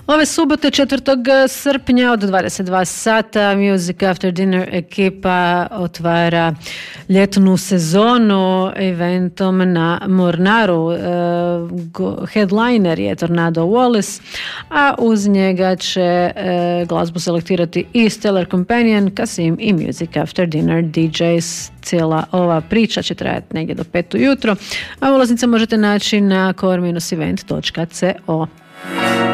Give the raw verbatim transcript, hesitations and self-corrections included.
Ove subote četvrtog srpnja od dvadeset dva sata Music After Dinner ekipa otvara ljetnu sezonu eventom na Mornaru. Headliner je Tornado Wallace, a uz njega će glazbu selektirati i Stellar Companion, Kasim i Music After Dinner D Js. Cijela ova priča će trajati negdje do pet ujutro, a ulaznice možete naći na core dash event dot co.